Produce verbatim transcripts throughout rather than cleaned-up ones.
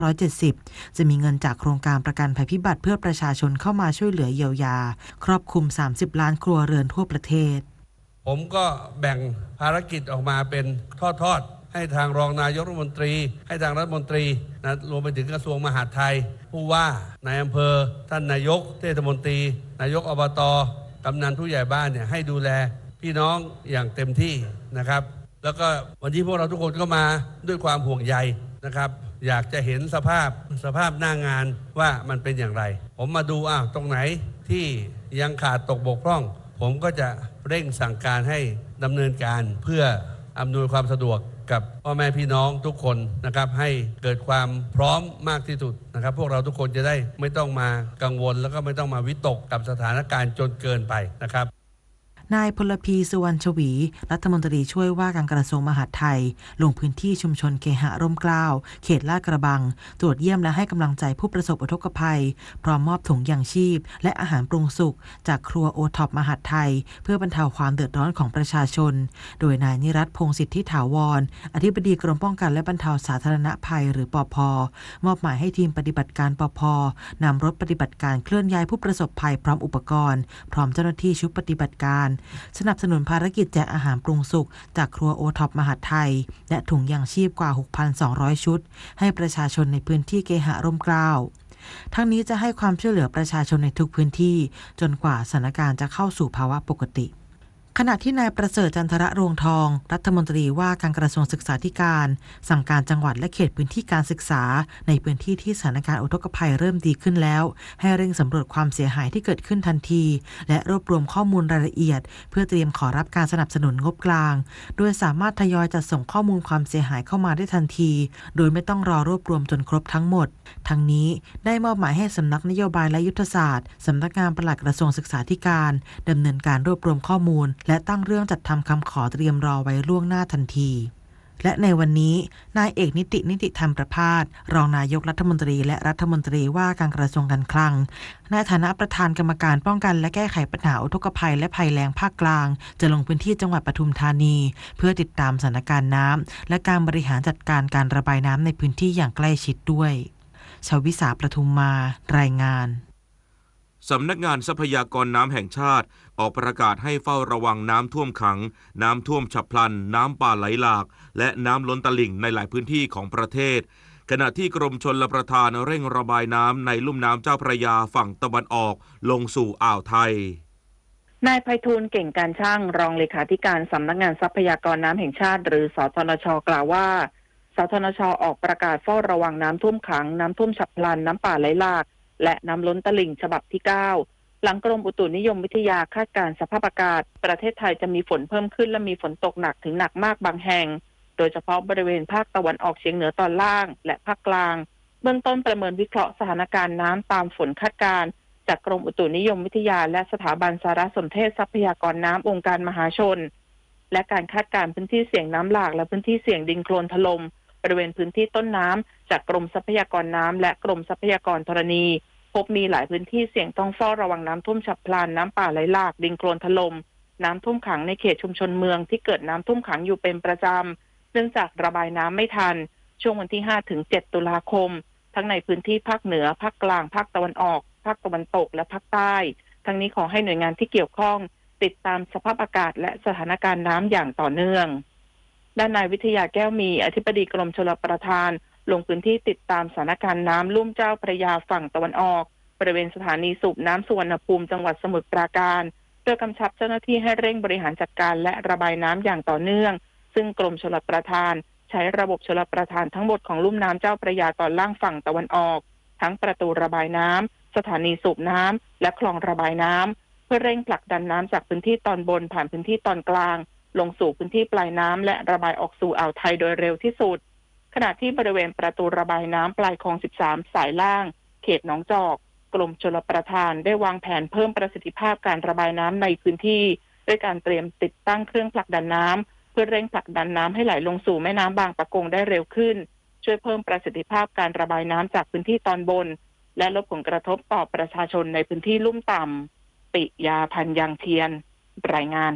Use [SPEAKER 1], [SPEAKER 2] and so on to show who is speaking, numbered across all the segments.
[SPEAKER 1] ร้อยเจ็ดสิบจะมีเงินจากโครงการประกันภัยพิบัติเพื่อประชาชนเข้ามาช่วยเหลือเยียวยาครอบคลุมสามสิบล้านครัวเรือนทั่วประเทศ
[SPEAKER 2] ผมก็แบ่งภารกิจออกมาเป็นทอดๆให้ทางรองนายกรัฐมนตรีให้ทางรัฐมนตรีนะรวมไปถึงกระทรวงมหาดไทยผู้ว่านายอำเภอท่านนายกเทศมนตรีนายกอบต.กำนันผู้ใหญ่บ้านเนี่ยให้ดูแลพี่น้องอย่างเต็มที่นะครับแล้วก็วันนี้พวกเราทุกคนก็มาด้วยความห่วงใยนะครับอยากจะเห็นสภาพสภาพหน้างานว่ามันเป็นอย่างไรผมมาดูอ้าวตรงไหนที่ยังขาดตกบกพร่องผมก็จะเร่งสั่งการให้ดำเนินการเพื่ออำนวยความสะดวกกับพ่อแม่พี่น้องทุกคนนะครับให้เกิดความพร้อมมากที่สุดนะครับพวกเราทุกคนจะได้ไม่ต้องมากังวลแล้วก็ไม่ต้องมาวิตกกับสถานการณ์จนเกินไปนะครับ
[SPEAKER 1] นายพลพีสุวรรณชวีรัฐมนตรีช่วยว่าการกระทรวงมหาดไทยลงพื้นที่ชุมชนเคหะร่มเกล้าเขตลาดกระบังตรวจเยี่ยมและให้กำลังใจผู้ประสบอุทกภัยพร้อมมอบถุงยางชีพและอาหารปรุงสุกจากครัวโอท็อปมหาดไทยเพื่อบรรเทาความเดือดร้อนของประชาชนโดยนายนิรัตน์พงษ์สิทธิถาวรอธิบดีกรมป้องกันและบรรเทาสาธารณภัยหรือปภ.มอบหมายให้ทีมปฏิบัติการปภ.นำรถปฏิบัติการเคลื่อนย้ายผู้ประสบภัยพร้อมอุปกรณ์พร้อมเจ้าหน้าที่ชุดปฏิบัติการสนับสนุนภารกิจแจกอาหารปรุงสุกจากครัวโอท็อปมหาดไทยและถุงยางชีพกว่า หกพันสองร้อย ชุดให้ประชาชนในพื้นที่เคหะร่มเกล้าทั้งนี้จะให้ความช่วยเหลือประชาชนในทุกพื้นที่จนกว่าสถานการณ์จะเข้าสู่ภาวะปกติขณะที่นายประเสริฐจันทระรวงทองรัฐมนตรีว่าการกระทรวงศึกษาธิการสั่งการจังหวัดและเขตพื้นที่การศึกษาในพื้นที่ที่สถานการณ์อุทกภัยเริ่มดีขึ้นแล้วให้เร่งสำรวจความเสียหายที่เกิดขึ้นทันทีและรวบรวมข้อมูลรายละเอียดเพื่อเตรียมขอรับการสนับสนุนงบกลางโดยสามารถทยอยจัดส่งข้อมูลความเสียหายเข้ามาได้ทันทีโดยไม่ต้องรอรวบรวมจนครบทั้งหมดทั้งนี้ได้มอบหมายให้สำนักนโยบายและยุทธศาสตร์สำนักงานปลัดกระทรวงศึกษาธิการดำเนินการรวบรวมข้อมูลและตั้งเรื่องจัดทำคำขอเตรียมรอไว้ล่วงหน้าทันทีและในวันนี้นายเอกนิตินิติธรรมประภาสรองนายกรัฐมนตรีและรัฐมนตรีว่าการกระทรวงการคลังในฐานะประธานกรรมการป้องกันและแก้ไขปัญหาอุทกภัยและภัยแล้งภาคกลางจะลงพื้นที่จังหวัดปทุมธานีเพื่อติดตามสถานการณ์น้ำและการบริหารจัดการการระบายน้ำในพื้นที่อย่างใกล้ชิดด้วยชวิสาประทุมมารายงาน
[SPEAKER 3] สำนักงานทรัพยากรน้ำแห่งชาติออกประกาศให้เฝ้าระวังน้ำท่วมขังน้ำท่วมฉับพลันน้ำป่าไหลหลากและน้ำล้นตลิ่งในหลายพื้นที่ของประเทศขณะที่กรมชลประทานเร่งระบายน้ำในลุ่มน้ำเจ้าพระยาฝั่งตะวันออกลงสู่อ่าวไทย
[SPEAKER 4] นายไพฑูรย์เก่งการช่างรองเลขาธิการสำนักงานทรัพยากรน้ำแห่งชาติหรือสทนช.กล่าวว่าสทนช.ออกประกาศเฝ้าระวังน้ำท่วมขังน้ำท่วมฉับพลันน้ำป่าไหลหลากและน้ำล้นตลิ่งฉบับที่เก้าหลังกรมอุตุนิยมวิทยาคาดการณ์สภาพอากาศประเทศไทยจะมีฝนเพิ่มขึ้นและมีฝนตกหนักถึงหนักมากบางแห่งโดยเฉพาะบริเวณภาคตะวันออกเฉียงเหนือตอนล่างและภาคกลางเบื้องต้นประเมินวิเคราะห์สถานการณ์น้ำตามฝนคาดการณ์จากกรมอุตุนิยมวิทยาและสถาบันสารสนเทศทรัพยากรน้ำองค์การมหาชนและการคาดการณ์พื้นที่เสี่ยงน้ำหลากและพื้นที่เสี่ยงดินโคลนถล่มบริเวณพื้นที่ต้นน้ำจากกรมทรัพยากรน้ำและกรมทรัพยากรธรณีพบมีหลายพื้นที่เสี่ยงต้องเฝ้าระวังน้ำท่วมฉับพลันน้ำป่าไหลหลากดินโคลนถล่มน้ำท่วมขังในเขตชุมชนเมืองที่เกิดน้ำท่วมขังอยู่เป็นประจำเนื่องจากระบายน้ำไม่ทันช่วงวันที่ห้าถึงเจ็ดตุลาคมทั้งในพื้นที่ภาคเหนือภาคกลางภาคตะวันออกภาคตะวันตกและภาคใต้ทั้งนี้ขอให้หน่วยงานที่เกี่ยวข้องติดตามสภาพอากาศและสถานการณ์น้ำอย่างต่อเนื่องด้านนายวิทยาแก้วมีอธิบดีกรมชลประทานลงพื้นที่ติดตามสถานการณ์น้ำลุ่มเจ้าพระยาฝั่งตะวันออกบริเวณสถานีสูบน้ำสุวรรณภูมิจังหวัดสมุทรปราการโดยกำชับเจ้าหน้าที่ให้เร่งบริหารจัดการและระบายน้ำอย่างต่อเนื่องซึ่งกรมชลประทานใช้ระบบชลประทานทั้งหมดของลุ่มน้ำเจ้าพระยาตอนล่างฝั่งตะวันออกทั้งประตูระบายน้ำสถานีสูบน้ำและคลองระบายน้ำเพื่อเร่งผลักดันน้ำจากพื้นที่ตอนบนผ่านพื้นที่ตอนกลางลงสู่พื้นที่ปลายน้ำและระบายออกสู่อ่าวไทยโดยเร็วที่สุดขณะที่บริเวณประตูระบายน้ำปลายคลองสิบสามสายล่างเขตหนองจอกกรมชลประทานได้วางแผนเพิ่มประสิทธิภาพการระบายน้ำในพื้นที่ด้วยการเตรียมติดตั้งเครื่องผลักดันน้ำเพื่อเร่งผลักดันน้ำให้ไหลลงสู่แม่น้ำบางปะกงได้เร็วขึ้นช่วยเพิ่มประสิทธิภาพการระบายน้ำจากพื้นที่ตอนบนและลดผลกระทบต่อประชาชนในพื้นที่ลุ่มต่ำปิยาพันธ์ยังเทียนรายงาน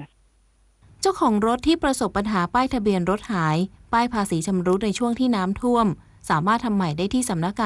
[SPEAKER 5] เจ้าของรถที่ประสบปัญหาป้ายทะเบียนรถหายป้ายภาษีชำรุดในช่วงที่น้ำท่วมสามารถทำใหม่ได้ที่สำนักงาน